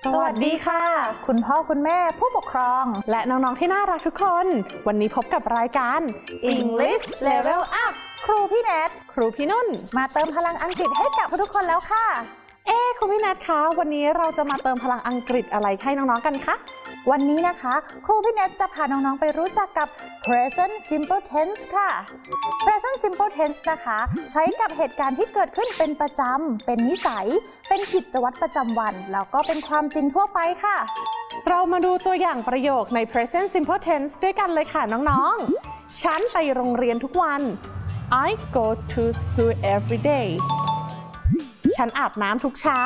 สวัสดีค่ะคุณพ่อคุณแม่ผู้ปกครองและน้องๆที่น่ารักทุกคนวันนี้พบกับรายการ English Level Up ครูพี่แนทครูพี่นุ่นมาเติมพลังอังกฤษให้กับทุกคนแล้วค่ะครูพี่แนทคะวันนี้เราจะมาเติมพลังอังกฤษอะไรให้น้องๆกันคะวันนี้นะคะครูพี่แนทจะพาน้องๆไปรู้จักกับ present simple tense ค่ะ present simple tense นะคะใช้กับเหตุการณ์ที่เกิดขึ้นเป็นประจำเป็นนิสัยเป็นกิจวัตรประจำวันแล้วก็เป็นความจริงทั่วไปค่ะเรามาดูตัวอย่างประโยคใน present simple tense ด้วยกันเลยค่ะน้องๆฉันไปโรงเรียนทุกวัน I go to school every day ฉันอาบน้ำทุกเช้า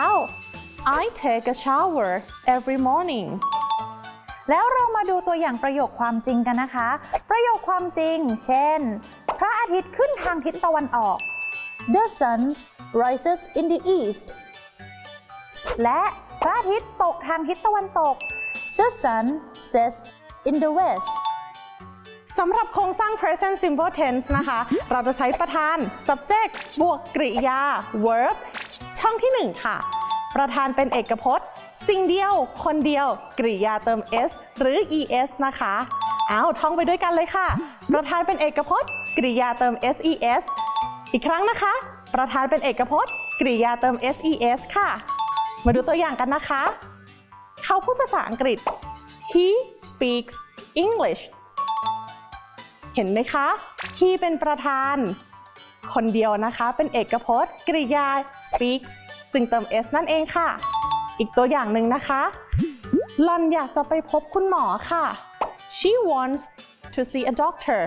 I take a shower every morning แล้วเรามาดูตัวอย่างประโยคความจริงกันนะคะประโยคความจริงเช่นพระอาทิตย์ขึ้นทางทิศตะวันออก The sun rises in the east และพระอาทิตย์ตกทางทิศตะวันตก The sun sets in the west สำหรับโครงสร้าง present simple tense นะคะเราจะใช้ประธาน subject บวกกริยา verb ช่องที่1ค่ะประธานเป็นเอกพจน์สิ่งเดียวคนเดียวกริยาเติม s หรือ es นะคะท่องไปด้วยกันเลยค่ะประธานเป็นเอกพจน์กริยาเติม ses อีกครั้งนะคะประธานเป็นเอกพจน์กริยาเติม ses ค่ะมาดูตัวอย่างกันนะคะเขาพูดภาษาอังกฤษ he speaks English เห็นไหมคะ he เป็นประธานคนเดียวนะคะเป็นเอกพจน์กริยา speaks จึงเติม s นั่นเองค่ะอีกตัวอย่างหนึ่งนะคะหล่อนอยากจะไปพบคุณหมอค่ะ She wants to see a doctor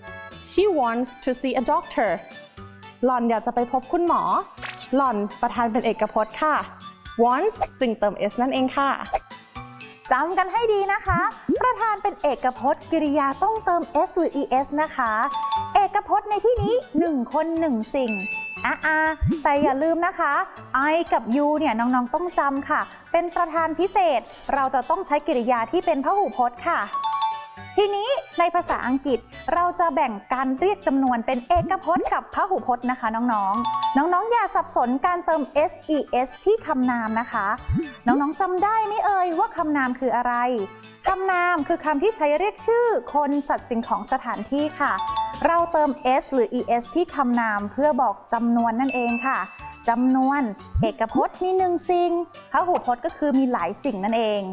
She wants to see a doctor หล่อนอยากจะไปพบคุณหมอหล่อนประธานเป็นเอกพจน์ค่ะ wants จึงเติม s นั่นเองค่ะจำกันให้ดีนะคะประธานเป็นเอกพจน์กริยาต้องเติม s หรือ es นะคะเอกพจน์ในที่นี้1คน1สิ่งแต่อย่าลืมนะคะ I กับ you เนี่ยน้องๆต้องจำค่ะเป็นประธานพิเศษเราจะต้องใช้กริยาที่เป็นพหูพจน์ค่ะทีนี้ในภาษาอังกฤษเราจะแบ่งการเรียกจำนวนเป็นเอกพจน์กับพหูพจน์นะคะน้องๆอย่าสับสนการเติม ses ที่คำนามนะคะน้องๆจำได้ไหมเอ่ยว่าคำนามคืออะไรคำนามคือคำที่ใช้เรียกชื่อคนสัตว์สิ่งของสถานที่ค่ะเราเติม s หรือ es ที่คำนามเพื่อบอกจำนวนนั่นเองค่ะจำนวนเอกพจน์มี1สิ่งพหูพจน์ก็คือมีหลายสิ่งนั่นเอง